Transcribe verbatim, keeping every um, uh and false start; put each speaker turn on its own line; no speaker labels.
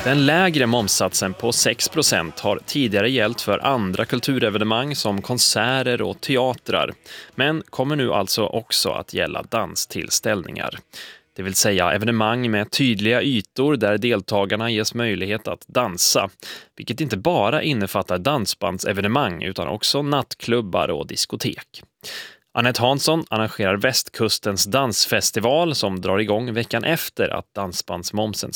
Den lägre momssatsen på sex procent har tidigare gällt för andra kulturevenemang som konserter och teatrar, men kommer nu alltså också att gälla danstillställningar. Det vill säga evenemang med tydliga ytor där deltagarna ges möjlighet att dansa, vilket inte bara innefattar dansbandsevenemang utan också nattklubbar och diskotek. Anette Hansson arrangerar Västkustens dansfestival som drar igång veckan efter att dansbandsmomsen